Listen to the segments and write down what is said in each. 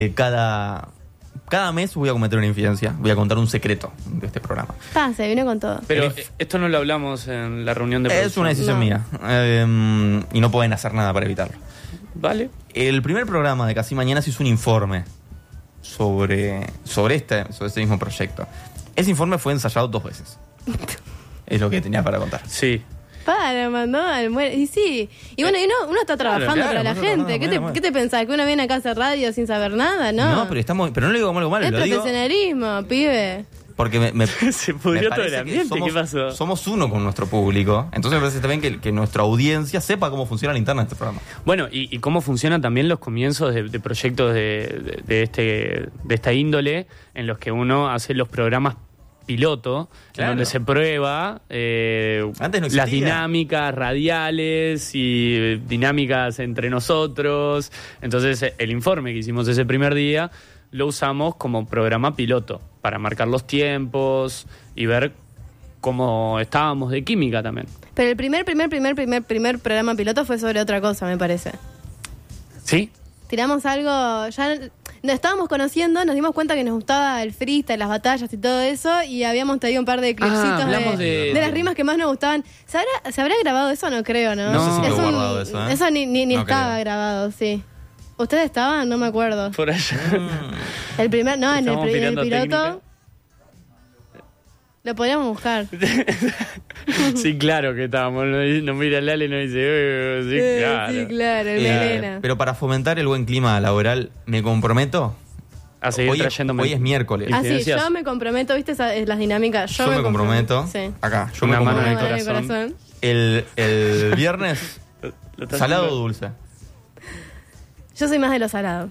Cada mes voy a cometer una infidencia. Voy a contar un secreto de este programa. Se vino con todo. Pero esto no lo hablamos en la reunión de producción. Es una decisión mía. Y no pueden hacer nada para evitarlo. Vale. El primer programa de Casi Mañana se hizo un informe sobre este mismo proyecto. Ese informe fue ensayado 2 veces. Es lo que tenía para contar. Sí. Mandó al muere. Y sí. Y bueno, uno está trabajando para la gente. ¿Qué te pensás? ¿Que uno viene acá a hacer radio sin saber nada? No, pero no le digo algo malo. Es lo profesionalismo, digo pibe. Porque se pudrió todo el ambiente. ¿Qué pasó? Somos uno con nuestro público. Entonces me parece también que nuestra audiencia sepa cómo funciona la interna de este programa. Bueno, y cómo funcionan también los comienzos de proyectos de esta índole, en los que uno hace los programas piloto, en donde se prueba Antes no las dinámicas radiales y dinámicas entre nosotros. Entonces el informe que hicimos ese primer día lo usamos como programa piloto para marcar los tiempos y ver cómo estábamos de química también. Pero el primer programa piloto fue sobre otra cosa, me parece. ¿Sí? Tiramos algo, ya nos estábamos conociendo, nos dimos cuenta que nos gustaba el freestyle, las batallas y todo eso, y habíamos traído un par de clipsitos de las rimas que más nos gustaban. ¿Se habrá grabado eso? No creo, ¿no? No sé si lo guardado eso, ¿eh? Eso ni no estaba creo. grabado, sí. ¿Ustedes estaban? No me acuerdo. Por allá. El primer, no, en Estamos el mirando piloto. técnica. Lo podríamos buscar. Sí, claro que estábamos. Nos mira Lale y nos dice, sí, claro. Sí, claro, el melena. Pero para fomentar el buen clima laboral, me comprometo A seguir trayéndome. Hoy es miércoles. Ah, sí, yo me comprometo, ¿viste las dinámicas? Yo me comprometo. Sí. Acá, yo Una me mano en el comprometo. corazón. El viernes, Lo estás salado o haciendo. dulce. Yo soy más de lo salado.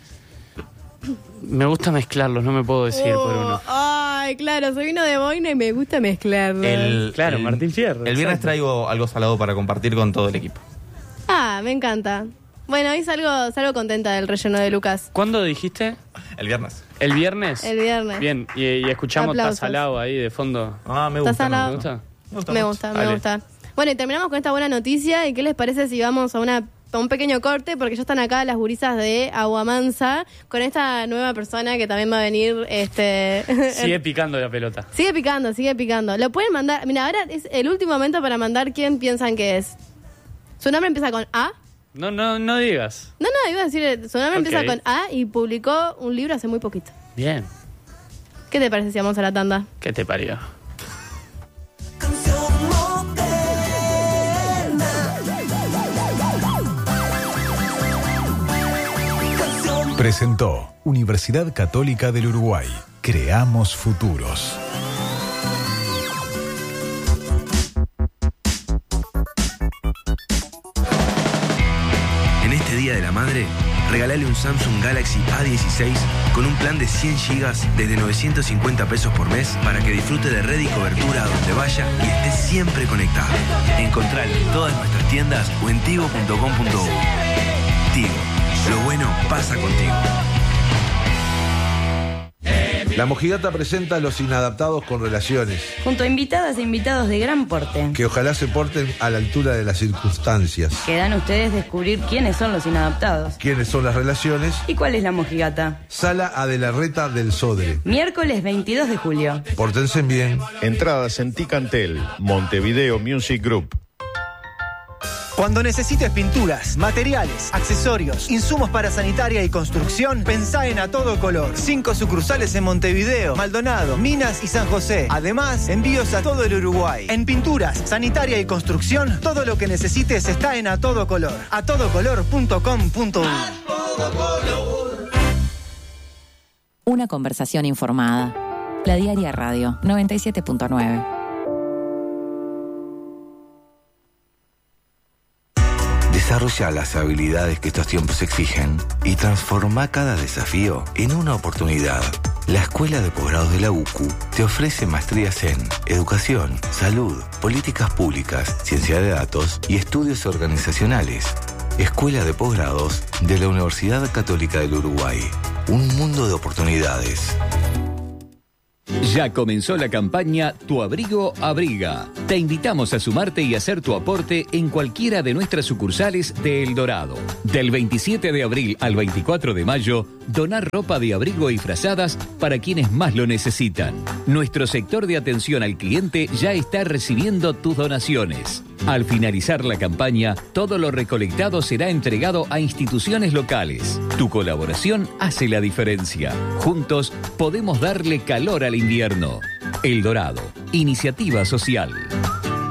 Me gusta mezclarlos, no me puedo decidir por uno. Ay, claro, soy uno de boina y me gusta mezclarlo. Claro, Martín Fierro. El viernes exacto. traigo algo salado para compartir con todo el equipo. Me encanta. Bueno, hoy salgo contenta del relleno de Lucas. ¿Cuándo dijiste? El viernes. ¿El viernes? El viernes. Bien, y escuchamos Aplausos. Tasalao ahí de fondo. Me gusta. ¿Está salado? ¿Te gusta? Me gusta, me Dale. gusta. Bueno, y terminamos con esta buena noticia. ¿Y qué les parece si vamos a un pequeño corte? Porque ya están acá las gurisas de Aguamansa con esta nueva persona que también va a venir. Sigue picando la pelota. Sigue picando. Lo pueden mandar. Mira, ahora es el último momento para mandar quién piensan que es. Su nombre empieza con A. No digas. No, iba a decir, su nombre empieza Ok. con A y publicó un libro hace muy poquito. Bien. ¿Qué te parece si vamos a la tanda? ¿Qué te parió? Presentó Universidad Católica del Uruguay. Creamos futuros. En este Día de la Madre, regalale un Samsung Galaxy A16 con un plan de 100 GB desde 950 pesos por mes para que disfrute de red y cobertura a donde vaya y esté siempre conectado. Encontralo en todas nuestras tiendas o en tigo.com.uy. Tigo, lo bueno pasa contigo. La Mojigata presenta a Los Inadaptados con Relaciones, Junto a invitadas e invitados de gran porte. que ojalá se porten a la altura de las circunstancias. Quedan ustedes descubrir quiénes son los inadaptados. ¿Quiénes son las relaciones? ¿Y cuál es la mojigata? Sala Adelarreta del Sodre. Miércoles 22 de julio. Pórtense bien. Entradas en Ticantel, Montevideo Music Group. Cuando necesites pinturas, materiales, accesorios, insumos para sanitaria y construcción, pensá en A Todo Color. 5 sucursales en Montevideo, Maldonado, Minas y San José. Además, envíos a todo el Uruguay. En pinturas, sanitaria y construcción, todo lo que necesites está en A Todo Color. atodocolor.com.uy. Una conversación informada. La Diaria Radio 97.9. Desarrolla las habilidades que estos tiempos exigen y transforma cada desafío en una oportunidad. La Escuela de Posgrados de la UCU te ofrece maestrías en Educación, Salud, Políticas Públicas, Ciencia de Datos y Estudios Organizacionales. Escuela de Posgrados de la Universidad Católica del Uruguay. Un mundo de oportunidades. Ya comenzó la campaña Tu Abrigo Abriga. Te invitamos a sumarte y hacer tu aporte en cualquiera de nuestras sucursales de El Dorado. Del 27 de abril al 24 de mayo, donar ropa de abrigo y frazadas para quienes más lo necesitan. Nuestro sector de atención al cliente ya está recibiendo tus donaciones. Al finalizar la campaña, todo lo recolectado será entregado a instituciones locales. Tu colaboración hace la diferencia. Juntos podemos darle calor al invierno. El Dorado, iniciativa social.